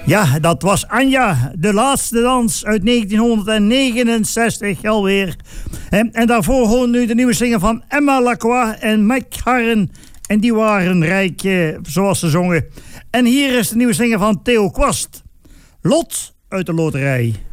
Ja, dat was Anja, de laatste dans uit 1969 alweer. En daarvoor horen nu de nieuwe single van Emma Lacroix en Mike Harren. En die waren rijk, zoals ze zongen. En hier is de nieuwe single van Theo Kwast. Lot uit de loterij.